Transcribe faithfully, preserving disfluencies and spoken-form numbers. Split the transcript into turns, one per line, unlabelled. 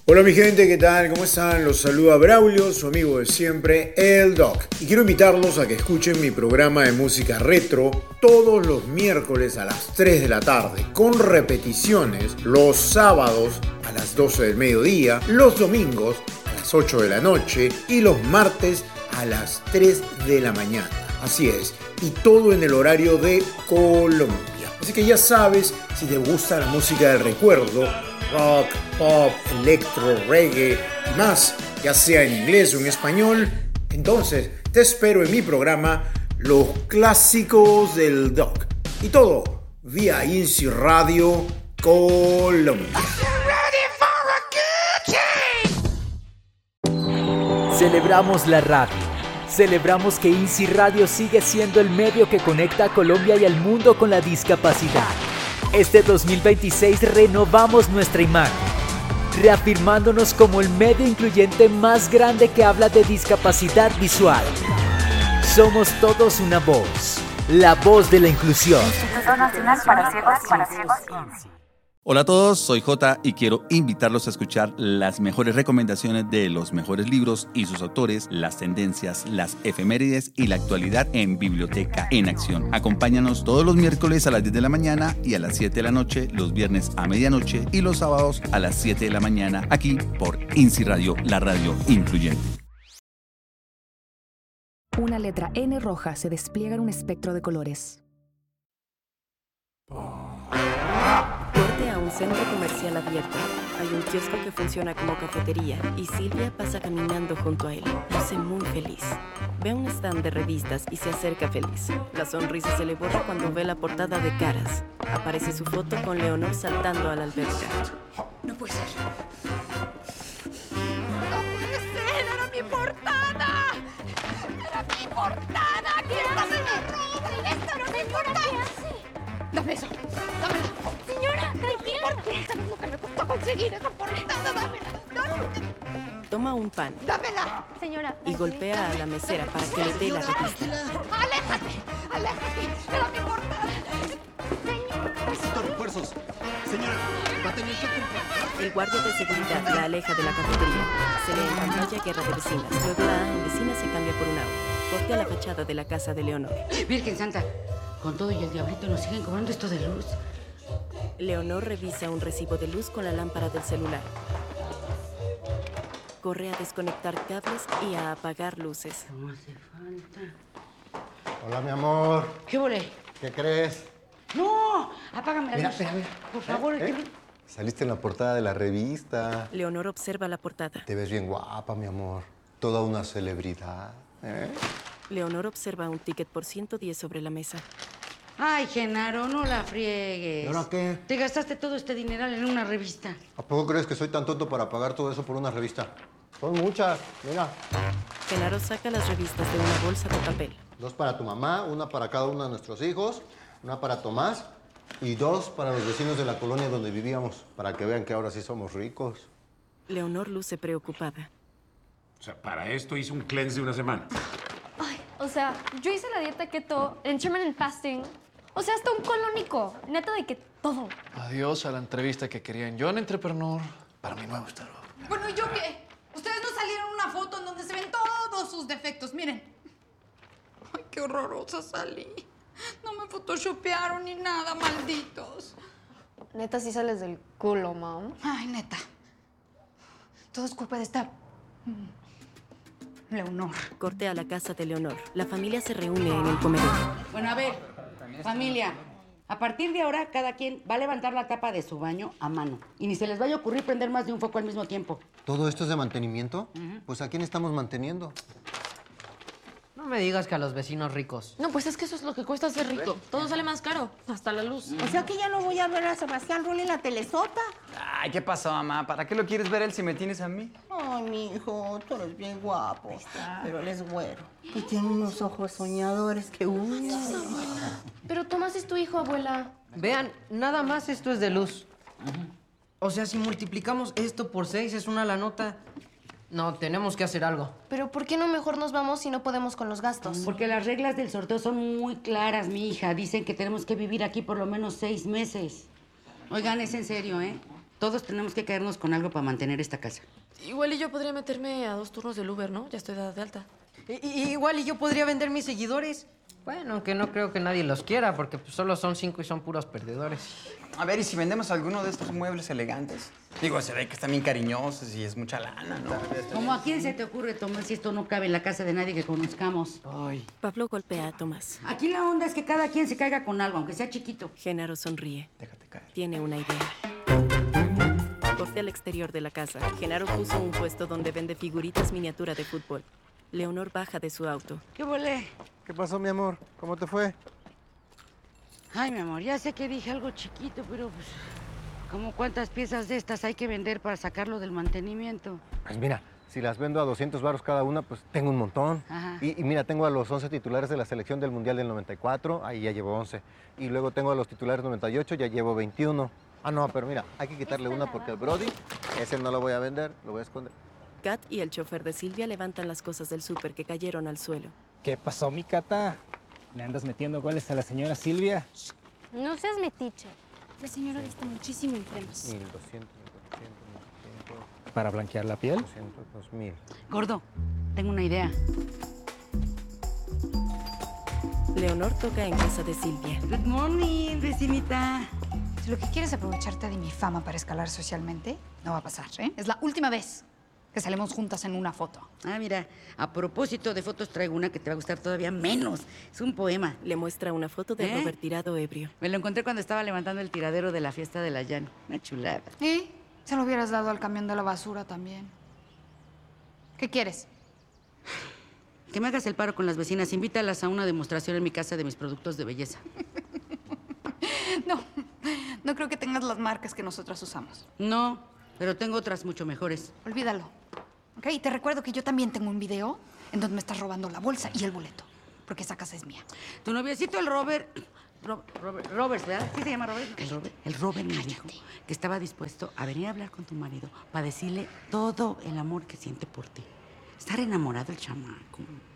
Hola mi gente, ¿qué tal? ¿Cómo están? Los saluda Braulio, su amigo de siempre, el Doc. Y quiero invitarlos a que escuchen mi programa de música retro todos los miércoles a las tres de la tarde, con repeticiones los sábados a las doce del mediodía, los domingos a las ocho de la noche y los martes a las tres de la mañana. Así es, y todo en el horario de Colombia. Así que ya sabes, si te gusta la música del recuerdo, rock, pop, electro, reggae y más, ya sea en inglés o en español, entonces te espero en mi programa Los Clásicos del Doc. Y todo vía INSI Radio Colombia.
Celebramos la radio. Celebramos que INSI Radio sigue siendo el medio que conecta a Colombia y al mundo con la discapacidad. Este dos mil veintiséis renovamos nuestra imagen, reafirmándonos como el medio incluyente más grande que habla de discapacidad visual. Somos todos una voz, la voz de la inclusión.
Instituto Nacional para Ciegos, para Ciegos INSI.
Hola a todos, soy Jota y quiero invitarlos a escuchar las mejores recomendaciones de los mejores libros y sus autores, las tendencias, las efemérides y la actualidad en Biblioteca en Acción. Acompáñanos todos los miércoles a las diez de la mañana y a las siete de la noche, los viernes a medianoche y los sábados a las siete de la mañana, aquí por INSI Radio, la radio incluyente.
Una letra N roja se despliega en un espectro de colores.
Corte a un centro comercial abierto. Hay un kiosco que funciona como cafetería y Silvia pasa caminando junto a él. Luce muy feliz. Ve un stand de revistas y se acerca feliz. La sonrisa se le borra cuando ve la portada de Caras. Aparece su foto con Leonor saltando a la alberca.
No puede ser. ¡No puede ser! ¡Era mi portada! ¡Era mi portada! ¿Quién va a ser la ropa? ¡Esto no me importa! ¿Qué hace? ¡Dame eso! ¡Dámela! Señora, tranquila. ¿Por qué? ¿Sabes lo que me costó conseguir esa portada? ¡Dámela!
Toma un pan.
¡Dámela! Señora.
Y golpea a la mesera para que le dé la revista.
¡Aléjate! ¡Aléjate! ¡Era mi portada!
Necesito refuerzos. Señora, va a tener que comprar.
El guardia de seguridad la aleja de la cafetería. Se lee en pantalla Guerra de Vecinas. Luego la A en Vecinas se cambia por una O. Corte a la fachada de la casa de Leonor.
Virgen Santa, con todo y el diablito nos siguen cobrando esto de luz.
Leonor revisa un recibo de luz con la lámpara del celular. Corre a desconectar cables y a apagar luces.
No hace falta.
Hola, mi amor.
¿Qué volé?
¿Qué crees?
¡No! Apágame la
Mira,
luz.
mira, mira.
Por favor.
¿Eh? ¿Eh?
¿qué...
Saliste en la portada de la revista.
Leonor observa la portada.
Te ves bien guapa, mi amor. Toda una celebridad. ¿Eh?
Leonor observa un ticket por ciento diez sobre la mesa.
Ay, Genaro, no la friegues.
¿Y ahora qué?
Te gastaste todo este dineral en una revista.
¿A poco crees que soy tan tonto para pagar todo eso por una revista? Son muchas, mira.
Genaro saca las revistas de una bolsa de papel.
Dos para tu mamá, una para cada uno de nuestros hijos, una para Tomás y dos para los vecinos de la colonia donde vivíamos, para que vean que ahora sí somos ricos.
Leonor luce preocupada.
O sea, para esto hice un cleanse de una semana.
Ay, o sea, yo hice la dieta keto, el intermittent fasting, o sea, hasta un colónico. Neta de que todo.
Adiós a la entrevista que querían. Yo en Entrepreneur para mi nuevo Starbucks.
Bueno, ¿y yo qué? Ustedes no salieron una foto en donde se ven todos sus defectos. Miren. Ay, qué horrorosa salí. No me photoshopearon ni nada, malditos.
Neta, sí sales del culo, mam.
Ay, neta. Todo es culpa de esta... Leonor.
Corte a la casa de Leonor. La familia se reúne en el comedor.
Bueno, a ver, familia. A partir de ahora, cada quien va a levantar la tapa de su baño a mano. Y ni se les vaya a ocurrir prender más de un foco al mismo tiempo.
¿Todo esto es de mantenimiento? Uh-huh. Pues ¿a quién estamos manteniendo?
No me digas que a los vecinos ricos.
No, pues es que eso es lo que cuesta ser rico. Todo sale más caro, hasta la luz.
O sea que ya no voy a ver a Sebastián Rulli en la telesota.
Ay, ¿qué pasó, mamá? ¿Para qué lo quieres ver él si me tienes a mí?
Ay, mijo, tú eres bien guapo. Pero él es güero. Y tiene unos ojos soñadores que... Uh.
Pero Tomás es tu hijo, abuela.
Vean, nada más esto es de luz. O sea, si multiplicamos esto por seis es una la nota. No, tenemos que hacer algo.
Pero ¿por qué no mejor nos vamos si no podemos con los gastos?
Porque las reglas del sorteo son muy claras, mi hija. Dicen que tenemos que vivir aquí por lo menos seis meses. Oigan, es en serio, ¿eh? Todos tenemos que caernos con algo para mantener esta casa.
Igual y yo podría meterme a dos turnos del Uber, ¿no? Ya estoy dada de alta.
I- i- igual y yo podría vender mis seguidores. Bueno, aunque no creo que nadie los quiera, porque pues, solo son cinco y son puros perdedores.
A ver, ¿y si vendemos alguno de estos muebles elegantes? Digo, se ve que están bien cariñosos y es mucha lana, ¿no?
¿Cómo a quién se te ocurre, Tomás, si esto no cabe en la casa de nadie que conozcamos?
Ay.
Pablo golpea a Tomás.
Aquí la onda es que cada quien se caiga con algo, aunque sea chiquito.
Genaro sonríe.
Déjate caer.
Tiene una idea. Corte al exterior de la casa. Genaro puso un puesto donde vende figuritas miniatura de fútbol. Leonor baja de su auto.
¿Qué volé?
¿Qué pasó, mi amor? ¿Cómo te fue?
Ay, mi amor, ya sé que dije algo chiquito, pero pues... ¿Cómo cuántas piezas de estas hay que vender para sacarlo del mantenimiento?
Pues mira, si las vendo a doscientos varos cada una, pues tengo un montón.
Ajá.
Y, y mira, tengo a los once titulares de la selección del Mundial del noventa y cuatro, ahí ya llevo once. Y luego tengo a los titulares noventa y ocho, ya llevo veintiuno. Ah, no, pero mira, hay que quitarle una porque el Brody, ese no lo voy a vender, lo voy a esconder.
Kat y el chofer de Silvia levantan las cosas del súper que cayeron al suelo.
¿Qué pasó, mi Cata? ¿Le andas metiendo goles a la señora Silvia?
No seas metiche. La señora gasta muchísimo en cremas.
mil doscientos, mil cuatrocientos, mil quinientos,
¿Para blanquear la piel?
doscientos, dos mil.
Gordo, tengo una idea.
Leonor toca en casa de Silvia.
Good morning, vecinita.
Si lo que quieres es aprovecharte de mi fama para escalar socialmente, no va a pasar, ¿eh? Es la última vez que salimos juntas en una foto.
Ah, mira, a propósito de fotos traigo una que te va a gustar todavía menos. Es un poema.
Le muestra una foto de
¿Eh?
Robert tirado ebrio.
Me lo encontré cuando estaba levantando el tiradero de la fiesta de la Llano. Una chulada.
¿Y? Se lo hubieras dado al camión de la basura también. ¿Qué quieres?
Que me hagas el paro con las vecinas. Invítalas a una demostración en mi casa de mis productos de belleza.
No, no creo que tengas las marcas que nosotras usamos.
No, pero tengo otras mucho mejores.
Olvídalo. ¿Ok? Y te recuerdo que yo también tengo un video en donde me estás robando la bolsa y el boleto. Porque esa casa es mía.
Tu noviecito, el Robert... Ro- Robert, Robert, ¿verdad? ¿Sí se llama Robert? El Robert, el Robert me dijo que estaba dispuesto a venir a hablar con tu marido para decirle todo el amor que siente por ti. Estar enamorado el chamaco.